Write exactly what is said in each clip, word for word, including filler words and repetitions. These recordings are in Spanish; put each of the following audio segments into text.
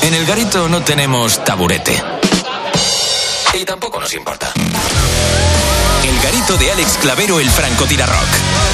En el Garito no tenemos taburete. Y tampoco nos importa. El Garito de Alex Clavero, el francotirarrock.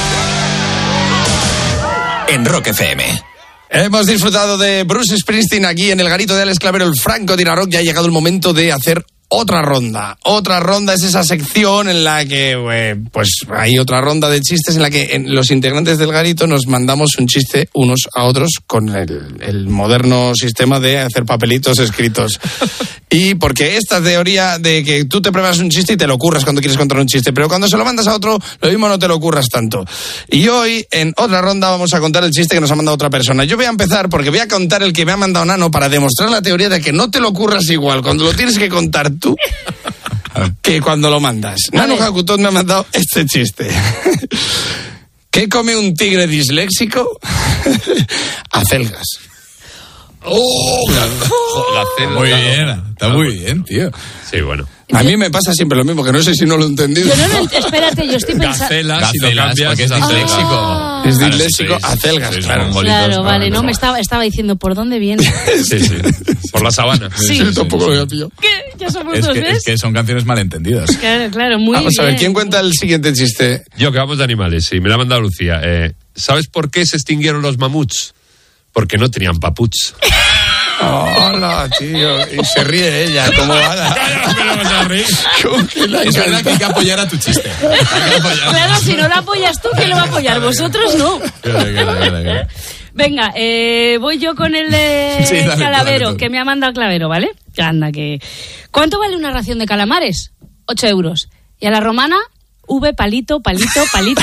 En Rock F M. Hemos disfrutado de Bruce Springsteen aquí en el Garito de Alex Clavero, el francotirarrock. Ya ha llegado el momento de hacer otra ronda. Otra ronda es esa sección en la que, eh, pues, hay otra ronda de chistes en la que en los integrantes del Garito nos mandamos un chiste unos a otros con el, el moderno sistema de hacer papelitos escritos. Y porque esta teoría de que tú te preparas un chiste y te lo curras cuando quieres contar un chiste, pero cuando se lo mandas a otro, lo mismo no te lo curras tanto. Y hoy, en otra ronda, vamos a contar el chiste que nos ha mandado otra persona. Yo voy a empezar porque voy a contar el que me ha mandado Nano para demostrar la teoría de que no te lo curras igual cuando lo tienes que contar tú que cuando lo mandas. Nano Hakutot me ha mandado este chiste. ¿Qué come un tigre disléxico? Acelgas. ¡Oh! Muy bien, está muy bien, tío. Sí, bueno. A mí me pasa siempre lo mismo, que no sé si no lo he entendido. Yo no lo ent- espérate, yo estoy pensando... Gacelas, si lo cambias, porque es disléxico. Ah. Es Claro, disléxico, sí, sí, acelgas, sí, claro. son Claro, vale, no, no. me estaba, estaba diciendo, ¿por dónde viene? Sí, sí. Por la sabana. Sí. Yo tampoco lo había pillado. ¿Qué? Ya somos Es dos, que, ¿ves? es que son canciones malentendidas. Claro, claro, muy Vamos bien. a ver, ¿quién cuenta el siguiente chiste? Yo, que vamos de animales, sí, me la ha mandado Lucía. Eh, ¿Sabes por qué se extinguieron los mamuts? Porque no tenían paputs. Hola, tío. Y se ríe ella, ¿cómo va? ¿Cómo que la Es verdad encanta? que hay que apoyar a tu chiste. Hay que apoyar. Claro, si no lo apoyas tú, ¿quién lo va a apoyar? Vosotros no. Claro, claro, claro, claro. Venga, eh, voy yo con el de Sí, dale, Calavero, dale tú. que me ha mandado Clavero, ¿vale? Anda, que... ¿Cuánto vale una ración de calamares? Ocho euros. Y a la romana, V, palito, palito, palito.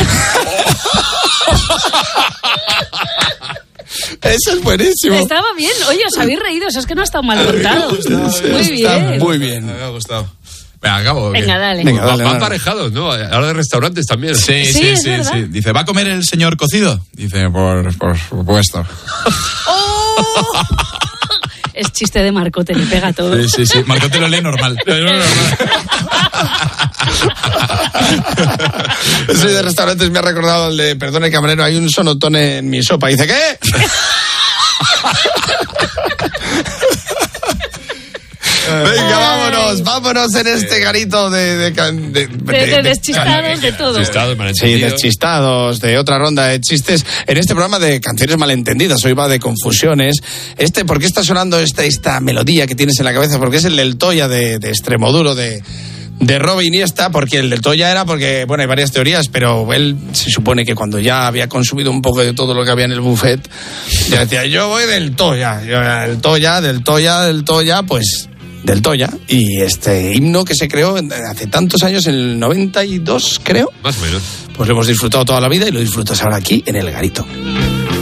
Eso es buenísimo. Estaba bien. Oye, os habéis reído, eso es que no ha estado mal contado. Muy Está bien. muy bien. Me ha gustado. Venga, acabo. ¿qué? Venga, dale. Venga, Van dale, van dale. parejados, ¿no? Ahora de restaurantes también. Sí, Sí, sí, es sí, verdad. sí. Dice, ¿va a comer el señor cocido? Dice, por, por supuesto. ¡Oh! Es chiste de Marcote, le pega todo. Sí, sí, sí. Marco te lo lee normal. Ese de restaurantes me ha recordado el de, perdone camarero, hay un sonotone en mi sopa. Dice, ¿qué? Venga, vámonos, vámonos en este garito de... De, de, de, De, de deschistados, de todo. Chistados, Sí, malentendidos. deschistados, de otra ronda de chistes en este programa de canciones malentendidas. Hoy va de confusiones. Este, ¿por qué está sonando esta, esta melodía que tienes en la cabeza? Porque es el del Toya de, de Extremoduro, de, de Robin Iniesta, porque el del Toya era porque, bueno, hay varias teorías, pero él se supone que cuando ya había consumido un poco de todo lo que había en el buffet, ya decía, yo voy del Toya, yo era del Toya, del Toya, del Toya, pues... del Toya, y este himno que se creó hace tantos años, en el noventa y dos, creo, Más o menos. pues lo hemos disfrutado toda la vida y lo disfrutas ahora aquí en el Garito.